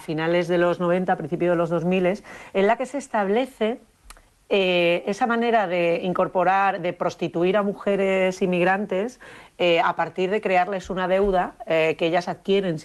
finales de los 90, a principios de los 2000, en la que se establece esa manera de incorporar, de prostituir a mujeres inmigrantes a partir de crearles una deuda que ellas adquieren